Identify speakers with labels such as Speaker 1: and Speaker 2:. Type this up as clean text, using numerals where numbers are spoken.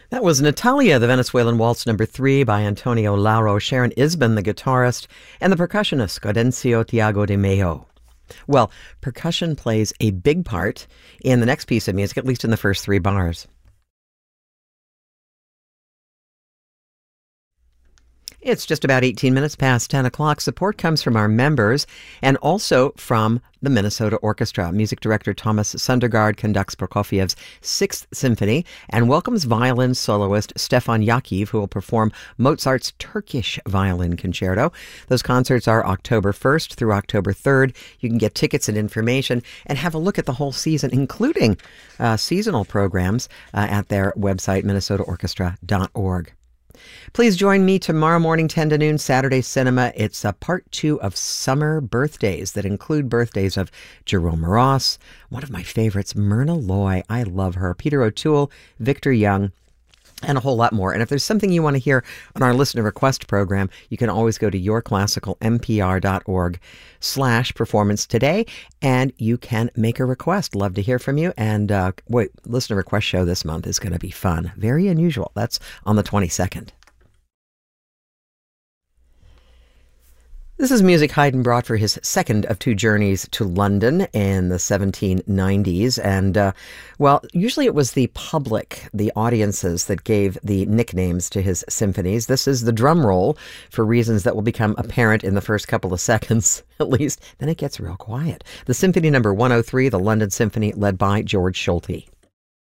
Speaker 1: That was Natalia, the Venezuelan Waltz number 3 by Antonio Lauro, Sharon Isbin, the guitarist, and the percussionist Gaudencio Tiago de Mello. Well, percussion plays a big part in the next piece of music, at least in the first 3 bars. It's just about 18 minutes past 10 o'clock. Support comes from our members and also from the Minnesota Orchestra. Music director Thomas Sundergaard conducts Prokofiev's 6th Symphony and welcomes violin soloist Stefan Yakiv, who will perform Mozart's Turkish Violin Concerto. Those concerts are October 1st through October 3rd. You can get tickets and information and have a look at the whole season, including seasonal programs at their website, minnesotaorchestra.org. Please join me tomorrow morning, 10 to noon, Saturday Cinema. It's a part 2 of summer birthdays that include birthdays of Jerome Ross, one of my favorites, Myrna Loy. I love her. Peter O'Toole, Victor Young, and a whole lot more. And if there's something you want to hear on our listener request program, you can always go to yourclassicalmpr.org/performance today, and you can make a request. Love to hear from you. And listener request show this month is going to be fun. Very unusual. That's on the 22nd. This is music Haydn brought for his second of 2 journeys to London in the 1790s. And, usually it was the public, the audiences, that gave the nicknames to his symphonies. This is the drum roll for reasons that will become apparent in the first couple of seconds, at least. Then it gets real quiet. The Symphony number 103, the London Symphony, led by George Solti.